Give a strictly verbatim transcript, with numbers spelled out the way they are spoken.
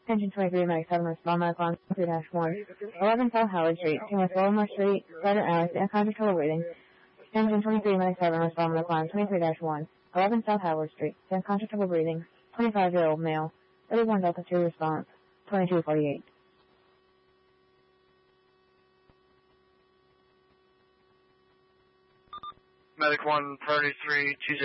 Engine twenty-three, Medic seven, respond medical line three dash one. eleven South Howard Street, team with Wilmore Street, Sergeant Alex, and contract total reading. Engine twenty-three, Medic seven, respond medical line twenty-three dash one. eleven South Howard Street, then contract total reading. twenty-five-year-old male. thirty-one Delta two response. twenty-two forty-eight. Medic one, priority three, two zero.